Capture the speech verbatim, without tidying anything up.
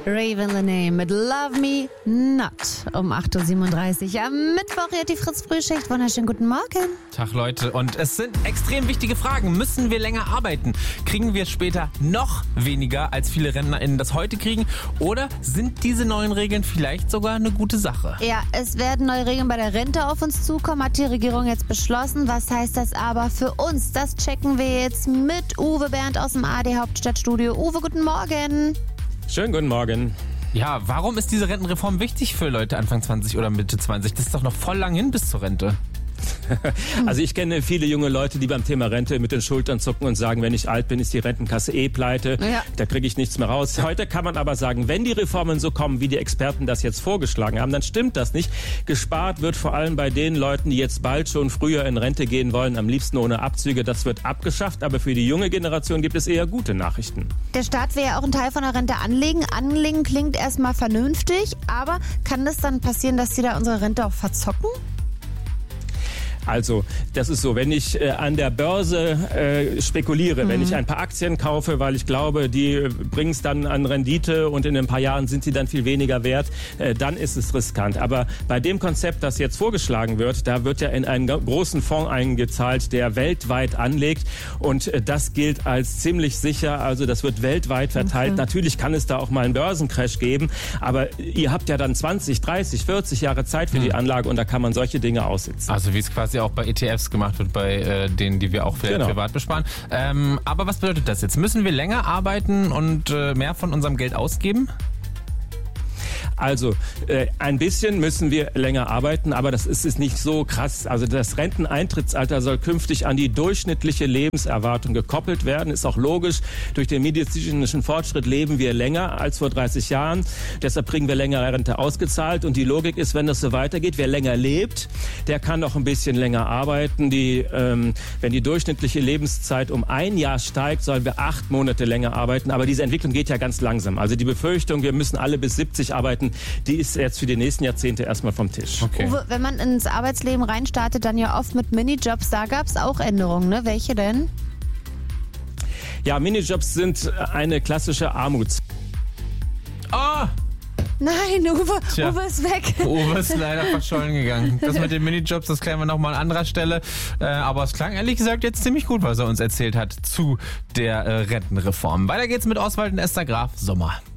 Raven Lenae mit Love Me Not um acht Uhr siebenunddreißig. Am Mittwoch hier hat die Fritz-Frühschicht. Wunderschönen guten Morgen. Tag Leute, und es sind extrem wichtige Fragen. Müssen wir länger arbeiten? Kriegen wir später noch weniger, als viele RentnerInnen das heute kriegen? Oder sind diese neuen Regeln vielleicht sogar eine gute Sache? Ja, es werden neue Regeln bei der Rente auf uns zukommen, hat die Regierung jetzt beschlossen. Was heißt das aber für uns? Das checken wir jetzt mit Uwe Bernd aus dem A R D Hauptstadtstudio. Uwe, guten Morgen. Schönen guten Morgen. Ja, warum ist diese Rentenreform wichtig für Leute Anfang zwanzig oder Mitte zwanzig? Das ist doch noch voll lang hin bis zur Rente. Also ich kenne viele junge Leute, die beim Thema Rente mit den Schultern zucken und sagen, wenn ich alt bin, ist die Rentenkasse eh pleite, ja. Da kriege ich nichts mehr raus. Heute kann man aber sagen, wenn die Reformen so kommen, wie die Experten das jetzt vorgeschlagen haben, dann stimmt das nicht. Gespart wird vor allem bei den Leuten, die jetzt bald schon früher in Rente gehen wollen, am liebsten ohne Abzüge. Das wird abgeschafft, aber für die junge Generation gibt es eher gute Nachrichten. Der Staat will ja auch einen Teil von der Rente anlegen. Anlegen klingt erstmal vernünftig, aber kann das dann passieren, dass sie da unsere Rente auch verzocken? Also, das ist so, wenn ich äh, an der Börse äh, spekuliere, mhm. wenn ich ein paar Aktien kaufe, weil ich glaube, die bringen es dann an Rendite und in ein paar Jahren sind sie dann viel weniger wert, äh, dann ist es riskant. Aber bei dem Konzept, das jetzt vorgeschlagen wird, da wird ja in einen großen Fonds eingezahlt, der weltweit anlegt und äh, das gilt als ziemlich sicher, also das wird weltweit verteilt. Okay. Natürlich kann es da auch mal einen Börsencrash geben, aber ihr habt ja dann zwanzig, dreißig, vierzig Jahre Zeit für mhm. die Anlage und da kann man solche Dinge aussitzen. Also wie es quasi auch bei E T Fs gemacht wird, bei äh, denen, die wir auch für genau. privat besparen. Ähm, aber was bedeutet das jetzt? Müssen wir länger arbeiten und äh, mehr von unserem Geld ausgeben? Also äh, ein bisschen müssen wir länger arbeiten, aber das ist, ist nicht so krass. Also das Renteneintrittsalter soll künftig an die durchschnittliche Lebenserwartung gekoppelt werden. Ist auch logisch. Durch den medizinischen Fortschritt leben wir länger als vor dreißig Jahren. Deshalb kriegen wir länger Rente ausgezahlt. Und die Logik ist, wenn das so weitergeht, wer länger lebt, der kann noch ein bisschen länger arbeiten. Die, ähm, wenn die durchschnittliche Lebenszeit um ein Jahr steigt, sollen wir acht Monate länger arbeiten. Aber diese Entwicklung geht ja ganz langsam. Also die Befürchtung, wir müssen alle bis siebzig arbeiten, die ist jetzt für die nächsten Jahrzehnte erstmal vom Tisch. Okay. Uwe, wenn man ins Arbeitsleben reinstartet, dann ja oft mit Minijobs, da gab es auch Änderungen, ne? Welche denn? Ja, Minijobs sind eine klassische Armuts... Oh! Nein, Uwe, Tja. Uwe ist weg. Uwe ist leider verschollen gegangen. Das mit den Minijobs, das klären wir nochmal an anderer Stelle. Äh, aber es klang ehrlich gesagt jetzt ziemlich gut, was er uns erzählt hat zu der äh, Rentenreform. Weiter geht's mit Oswald und Esther Graf Sommer.